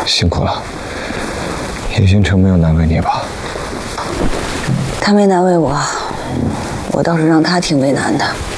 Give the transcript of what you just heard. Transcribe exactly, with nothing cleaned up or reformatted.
辛苦了。叶星辰没有难为你吧？ 他没难为我，我倒是让他挺为难的。